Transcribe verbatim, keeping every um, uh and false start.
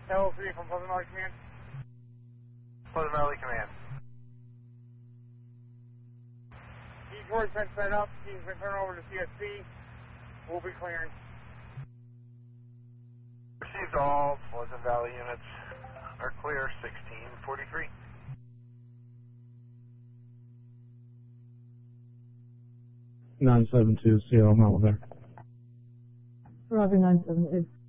L three from Pleasant Valley Command. Pleasant Valley Command. Detroit's been set up. He's been turned over to C S C. We'll be clearing. Received all Pleasant Valley units are clear, sixteen forty-three. nine seven two, Sierra Mile there. Roger, nine seven two.